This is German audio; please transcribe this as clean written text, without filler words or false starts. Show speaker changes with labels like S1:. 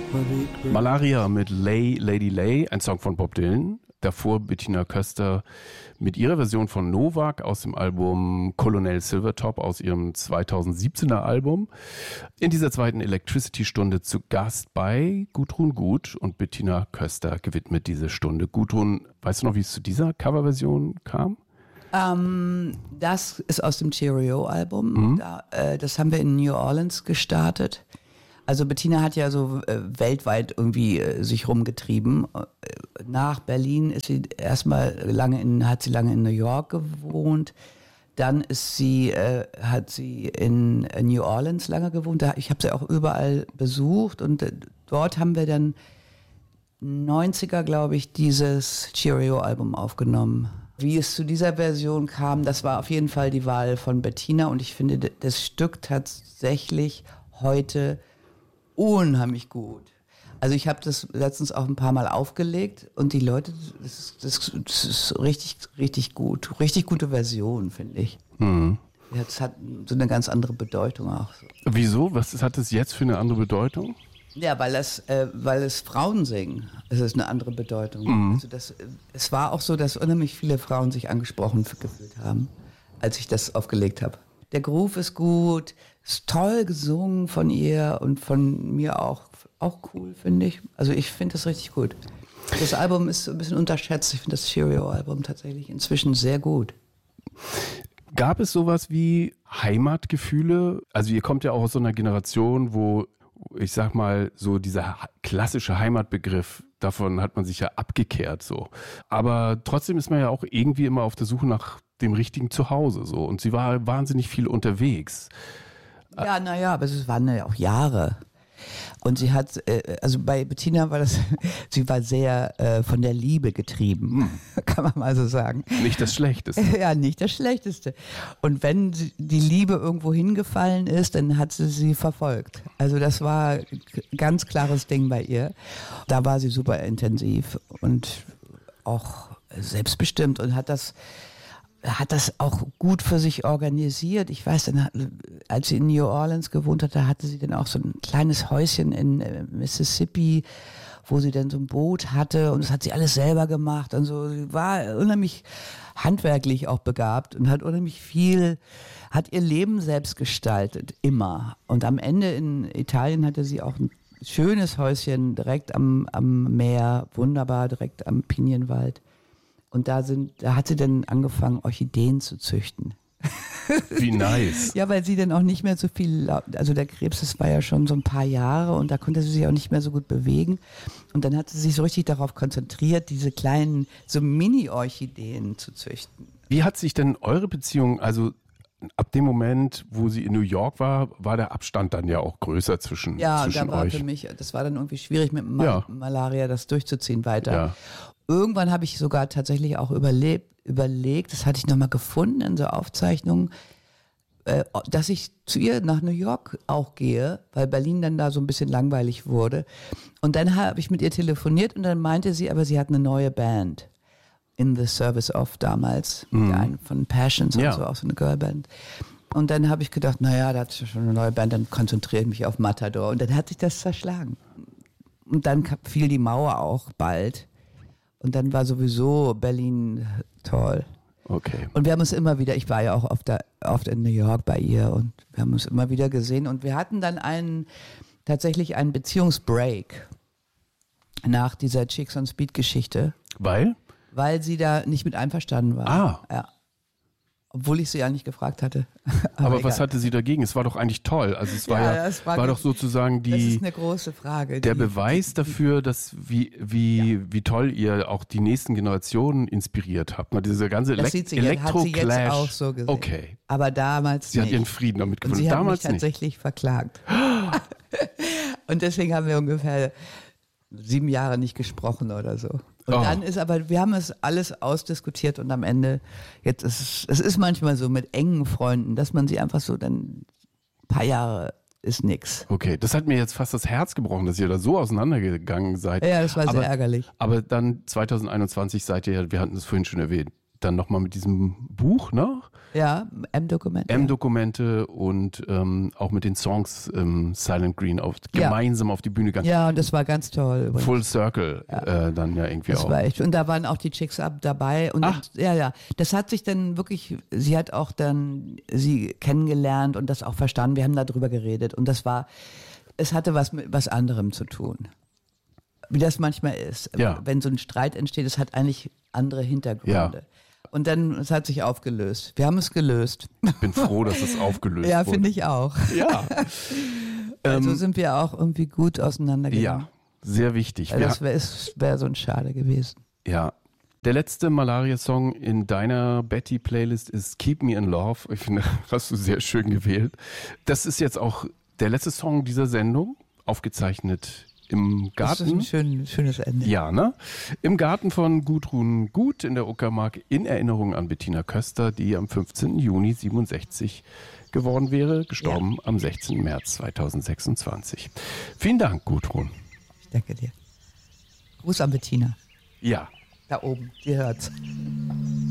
S1: Malaria mit Lay, Lady Lay, ein Song von Bob Dylan. Davor Bettina Köster mit ihrer Version von Novak aus dem Album Colonel Silvertop aus ihrem 2017er Album. In dieser zweiten Electricity-Stunde zu Gast bei Gudrun Gut und Bettina Köster gewidmet diese Stunde. Gudrun, weißt du noch, wie es zu dieser Coverversion kam?
S2: Das ist aus dem Cheerio-Album. Das haben wir in New Orleans gestartet. Also Bettina hat ja so weltweit irgendwie sich rumgetrieben. Nach Berlin ist sie hat sie lange in New York gewohnt. Dann hat sie in New Orleans lange gewohnt. Ich habe sie auch überall besucht und dort haben wir dann 90er, glaube ich, dieses Cheerio-Album aufgenommen. Wie es zu dieser Version kam, das war auf jeden Fall die Wahl von Bettina und ich finde das Stück tatsächlich heute unheimlich gut. Also ich habe das letztens auch ein paar Mal aufgelegt und die Leute, das ist richtig, richtig gut. Richtig gute Version, finde ich. Mhm. Das hat so eine ganz andere Bedeutung auch.
S1: Wieso? Was hat es jetzt für eine andere Bedeutung?
S2: Ja, weil es Frauen singen. Es ist eine andere Bedeutung. Mhm. Also es war auch so, dass unheimlich viele Frauen sich angesprochen gefühlt haben, als ich das aufgelegt habe. Der Groove ist gut, ist toll gesungen von ihr und von mir auch cool, finde ich. Also ich finde das richtig gut. Das Album ist ein bisschen unterschätzt. Ich finde das Cheerio-Album tatsächlich inzwischen sehr gut.
S1: Gab es sowas wie Heimatgefühle? Also ihr kommt ja auch aus so einer Generation, wo, ich sag mal, so dieser klassische Heimatbegriff, davon hat man sich ja abgekehrt so. Aber trotzdem ist man ja auch irgendwie immer auf der Suche nach dem richtigen Zuhause so. Und sie war wahnsinnig viel unterwegs.
S2: Ja, naja, aber es waren ja auch Jahre. Und sie hat, also bei Bettina war das, sie war sehr von der Liebe getrieben, kann man mal so sagen.
S1: Nicht das Schlechteste.
S2: Ja, nicht das Schlechteste. Und wenn die Liebe irgendwo hingefallen ist, dann hat sie verfolgt. Also das war ein ganz klares Ding bei ihr. Da war sie super intensiv und auch selbstbestimmt und hat das auch gut für sich organisiert. Ich weiß, als sie in New Orleans gewohnt hatte sie dann auch so ein kleines Häuschen in Mississippi, wo sie dann so ein Boot hatte und das hat sie alles selber gemacht und so. Sie war unheimlich handwerklich auch begabt und hat ihr Leben selbst gestaltet, immer. Und am Ende in Italien hatte sie auch ein schönes Häuschen direkt am Meer, wunderbar, direkt am Pinienwald. Und da hat sie dann angefangen, Orchideen zu züchten.
S1: Wie nice.
S2: Ja, weil sie dann auch nicht mehr so viel, also der Krebs, das war ja schon so ein paar Jahre und da konnte sie sich auch nicht mehr so gut bewegen. Und dann hat sie sich so richtig darauf konzentriert, diese kleinen, so Mini-Orchideen zu züchten.
S1: Wie hat sich denn eure Beziehung, also ab dem Moment, wo sie in New York war der Abstand dann ja auch größer zwischen euch?
S2: Ja, da war für mich, das war dann irgendwie schwierig mit Malaria, das durchzuziehen weiter.
S1: Ja.
S2: Irgendwann habe ich sogar tatsächlich auch überlegt, das hatte ich nochmal gefunden in so Aufzeichnungen, dass ich zu ihr nach New York auch gehe, weil Berlin dann da so ein bisschen langweilig wurde. Und dann habe ich mit ihr telefoniert und dann meinte sie, aber sie hat eine neue Band. In the Service of damals, einen von Passions und so, auch so eine Girlband. Und dann habe ich gedacht, naja, da hat sie schon eine neue Band, dann konzentriere ich mich auf Matador. Und dann hat sich das zerschlagen. Und dann fiel die Mauer auch bald. Und dann war sowieso Berlin toll.
S1: Okay.
S2: Und wir haben uns immer wieder, ich war ja auch oft in New York bei ihr und wir haben uns immer wieder gesehen. Und wir hatten dann tatsächlich einen Beziehungsbreak nach dieser Chicks on Speed Geschichte. Weil sie da nicht mit einverstanden war.
S1: Ah.
S2: Ja. Obwohl ich sie ja nicht gefragt hatte.
S1: Aber was hatte sie dagegen? Es war doch eigentlich toll. Also es war doch sozusagen
S2: das ist eine große Frage.
S1: Der Beweis dafür, dass wie toll ihr auch die nächsten Generationen inspiriert habt. Dieser ganze Elektro-Clash.
S2: Hat sie jetzt auch so gesehen.
S1: Okay.
S2: Aber damals
S1: Sie hat ihren Frieden damit gefunden.
S2: Und sie hat
S1: damals
S2: mich tatsächlich verklagt. Und deswegen haben wir ungefähr 7 Jahre nicht gesprochen oder so. Und dann wir haben es alles ausdiskutiert und am Ende, es ist manchmal so mit engen Freunden, dass man sie einfach so dann ein paar Jahre ist nix.
S1: Okay, das hat mir jetzt fast das Herz gebrochen, dass ihr da so auseinandergegangen seid.
S2: Ja, das war sehr ärgerlich.
S1: Aber dann 2021 seid ihr, wir hatten es vorhin schon erwähnt, dann nochmal mit diesem Buch, ne?
S2: Ja, M-Dokumente.
S1: M-Dokumente und auch mit den Songs Silent Green gemeinsam auf die Bühne gegangen.
S2: Ja, und das war ganz toll. Übrigens.
S1: Full Circle dann ja irgendwie
S2: das
S1: auch.
S2: War echt, und da waren auch die Chicks Up dabei. Und ja, das hat sich dann wirklich, sie hat auch dann sie kennengelernt und das auch verstanden. Wir haben darüber geredet und es hatte was mit was anderem zu tun. Wie das manchmal ist.
S1: Ja.
S2: Wenn so ein Streit entsteht, es hat eigentlich andere Hintergründe. Ja. Und dann, es hat sich aufgelöst. Wir haben es gelöst.
S1: Ich bin froh, dass es aufgelöst wurde.
S2: Ja, finde ich auch.
S1: Ja.
S2: Also sind wir auch irgendwie gut auseinandergegangen.
S1: Ja, sehr wichtig.
S2: Das wäre so ein Schade gewesen.
S1: Ja. Der letzte Malaria-Song in deiner Betty-Playlist ist Keep Me in Love. Ich finde, hast du sehr schön gewählt. Das ist jetzt auch der letzte Song dieser Sendung, aufgezeichnet im Garten.
S2: Das ist ein schönes Ende.
S1: Ja, ne? Im Garten von Gudrun Gut in der Uckermark in Erinnerung an Bettina Köster, die am 15. Juni 67 geworden wäre, gestorben am 16. März 2026. Vielen Dank, Gudrun.
S2: Ich danke dir. Gruß an Bettina.
S1: Ja.
S2: Da oben, die hört's.